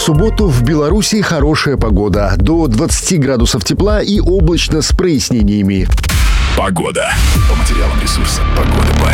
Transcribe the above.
субботу в Беларуси хорошая погода. До 20 градусов тепла и облачно с прояснениями. Погода. По материалам ресурса «Погода.бай».